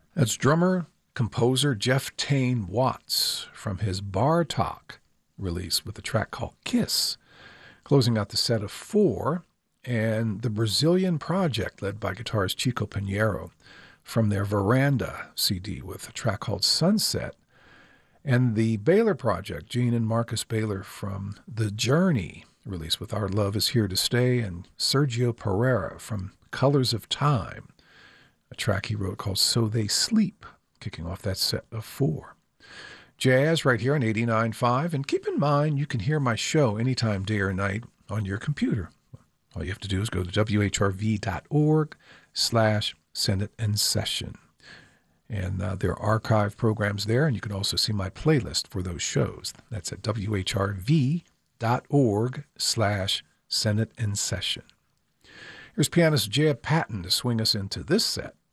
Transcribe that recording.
That's drummer, composer Jeff Tane Watts from his Bartok release with a track called Kiss. Closing out the set of four, and the Brazilian Project led by guitarist Chico Pinheiro from their Veranda CD with a track called Sunset. And the Baylor Project, Gene and Marcus Baylor from The Journey release with Our Love Is Here to Stay, and Sergio Pereira from Colors of Time, a track he wrote called So They Sleep, kicking off that set of four. Jazz right here on 89.5, and keep in mind you can hear my show anytime, day or night, on your computer. All you have to do is go to whrv.org/Senate in Session. And there are archive programs there, and you can also see my playlist for those shows. That's at whrv.org/Senate in Session. Here's pianist Jaya Patton to swing us into this set